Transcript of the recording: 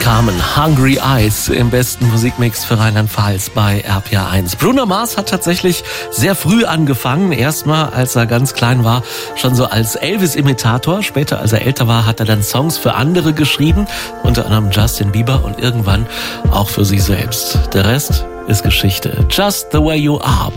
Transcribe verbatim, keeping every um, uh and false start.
Carmen, Hungry Eyes im besten Musikmix für Rheinland-Pfalz bei R P R eins. Bruno Mars hat tatsächlich sehr früh angefangen. Erstmal, als er ganz klein war, schon so als Elvis-Imitator. Später, als er älter war, hat er dann Songs für andere geschrieben, unter anderem Justin Bieber und irgendwann auch für sich selbst. Der Rest ist Geschichte. Just the way you are.